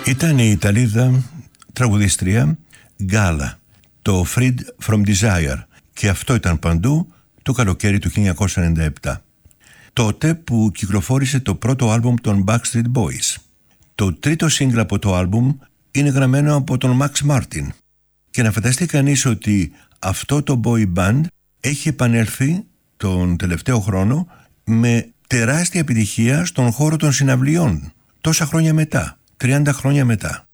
Ήταν η Ιταλίδα τραγουδίστρια Γκάλα, το Freed from Desire, και αυτό ήταν παντού το καλοκαίρι του 1997. Τότε που κυκλοφόρησε το πρώτο άλμπουμ των Backstreet Boys. Το τρίτο σύγκλα από το άλμπουμ είναι γραμμένο από τον Max Martin. Και να φανταστεί κανείς ότι αυτό το boy band έχει επανέλθει τον τελευταίο χρόνο με τεράστια επιτυχία στον χώρο των συναυλιών. Τόσα χρόνια μετά, 30 χρόνια μετά.